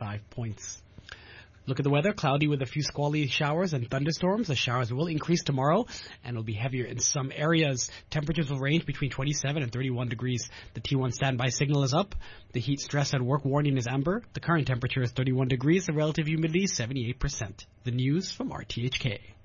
5 points. Look at the weather. Cloudy with a few squally showers and thunderstorms. The showers will increase tomorrow and will be heavier in some areas. Temperatures will range between 27 and 31 degrees. The T1 standby signal is up. The heat stress at work warning is amber. The current temperature is 31 degrees. The relative humidity is 78%. The news from RTHK.